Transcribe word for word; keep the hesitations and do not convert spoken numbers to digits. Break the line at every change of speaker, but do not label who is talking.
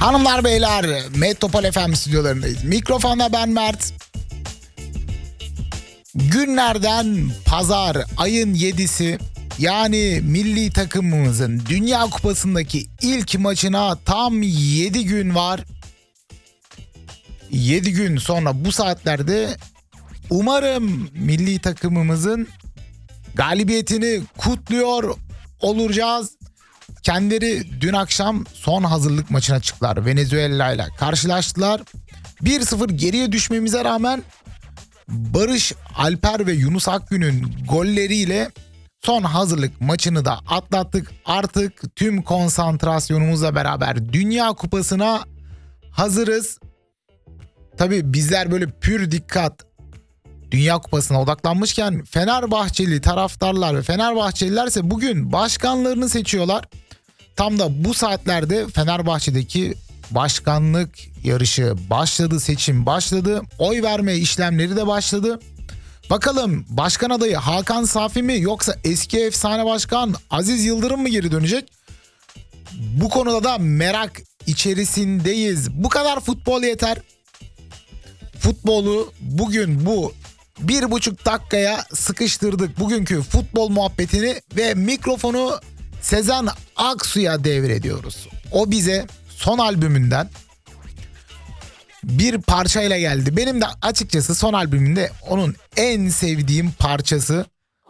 Hanımlar beyler, Metropol F M stüdyolarındayız. Mikrofonda ben Mert. Günlerden pazar, ayın yedisi, yani milli takımımızın Dünya Kupası'ndaki ilk maçına tam yedi gün var. yedi gün sonra bu saatlerde umarım milli takımımızın galibiyetini kutluyor olacağız. Kendileri dün akşam son hazırlık maçına çıktılar. Venezuela ile karşılaştılar. bir sıfır geriye düşmemize rağmen Barış Alper ve Yunus Akgün'ün golleriyle son hazırlık maçını da atlattık. Artık tüm konsantrasyonumuzla beraber Dünya Kupası'na hazırız. Tabii bizler böyle pür dikkat Dünya Kupası'na odaklanmışken Fenerbahçeli taraftarlar ve Fenerbahçeliler ise bugün başkanlarını seçiyorlar. Tam da bu saatlerde Fenerbahçe'deki başkanlık yarışı başladı, seçim başladı. Oy verme işlemleri de başladı. Bakalım başkan adayı Hakan Safi mi yoksa eski efsane başkan Aziz Yıldırım mı geri dönecek? Bu konuda da merak içerisindeyiz. Bu kadar futbol yeter. Futbolu bugün bu bir buçuk dakikaya sıkıştırdık bugünkü futbol muhabbetini ve mikrofonu Sezen Aksu'ya devrediyoruz. O bize son albümünden bir parçayla geldi. Benim de açıkçası son albümünde onun en sevdiğim parçası.